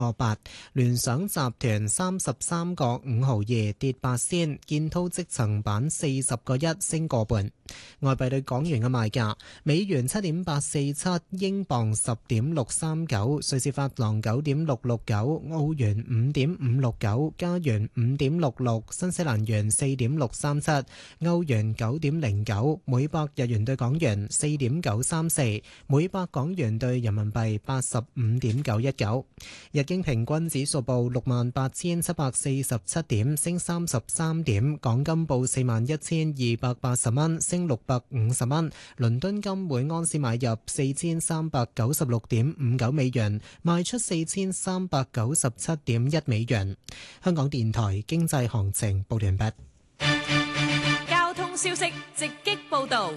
個八，聯想集團33個5毫2跌8仙，建滔積層板40個1升個半。外幣對港元嘅賣價：美元7.847，英鎊10.639，瑞士法郎9.669，澳元5.569，加元5.66，新西蘭元4.637，歐元9.09，每百日元對港元4.934，每百港元對人民幣85.919。日經平均指數報68,747點，升33點。港金報41,280蚊，升650蚊。倫敦金每盎司買入4396.59美元，賣出4397.1美元。香港電台經濟行情報完畢。 交通消息直擊報道。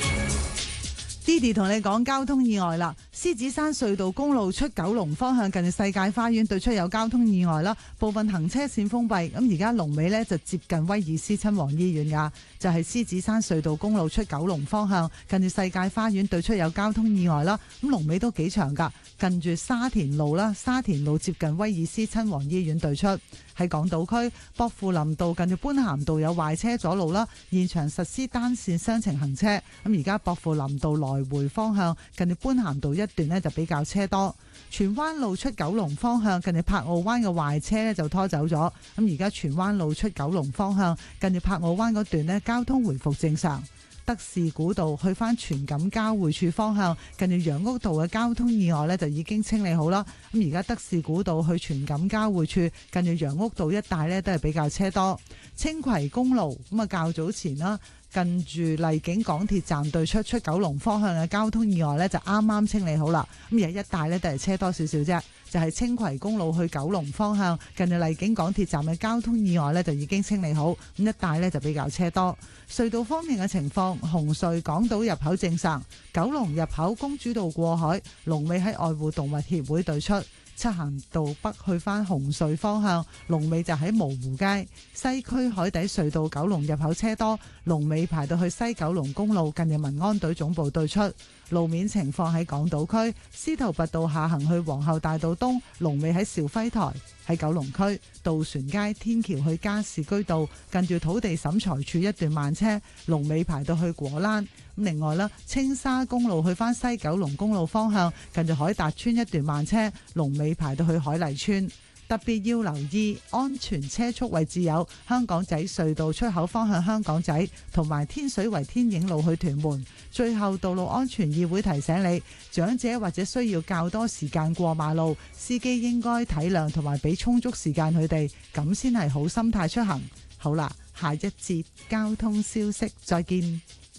Didi 同你講交通意外啦，獅子山隧道公路出九龍方向近世界花園對出有交通意外啦，部分行車線封閉。咁而家龍尾呢就接近威爾斯親王醫院噶，就係獅子山隧道公路出九龍方向近住世界花園對出有交通意外啦。咁龍尾都幾長噶，近住沙田路啦，沙田路接近威爾斯親王醫院對出。喺港島區薄扶林道近住般咸道有壞車阻路啦，現場實施單線雙程行車。咁而家薄扶林道來回方向近住般咸道一段呢就比較車多。荃灣路出九龍方向近住柏傲灣嘅壞車呢就拖走咗。咁而家荃灣路出九龍方向近住柏傲灣嗰段呢交通回復正常。德士古道去返荃錦交匯處方向近住楊屋道嘅交通意外呢就已經清理好啦。咁而家德士古道去荃錦交匯處近住楊屋道一帶呢都係比較車多。青葵公路咁啊較早前啦，近住荔景港鐵站對出九龍方向嘅交通意外呢就啱啱清理好啦。咁而家一帶呢都係車多少少啫，就係青葵公路去九龍方向近住荔景港鐵站嘅交通意外呢就已經清理好，咁一帶呢就比較車多。隧道方面嘅情況，紅隧港島入口正常，九龍入口公主道過海，龍尾喺愛護動物協會對出。漆咸道北去返紅隧方向，龍尾就喺蕪湖街。西區海底隧道九龍入口車多，龍尾排到去西九龍公路近住民安隊總部對出。路面情況喺港島區，司徒拔道下行去皇后大道東，龍尾喺兆輝台。喺九龍區渡船街天橋去加士居道近住土地審裁處一段慢車，龍尾排到去果欄。另外啦，青沙公路去返西九龍公路方向近住海達村一段慢車，龍尾排到去海麗村。特別要留意安全車速位置有香港仔隧道出口方向香港仔，同埋天水圍天影路去屯門。最後，道路安全議會提醒你，長者或者需要較多時間過馬路，司機應該體諒同埋俾充足時間佢哋，咁先係好心態出行。好啦，下一節交通消息再見。